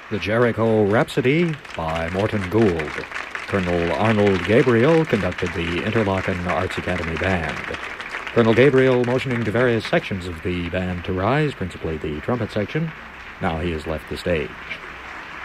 The Jericho Rhapsody by Morton Gould. Colonel Arnold Gabriel conducted the Interlochen Arts Academy Band. Colonel Gabriel motioning to various sections of the band to rise, principally the trumpet section. Now he has left the stage.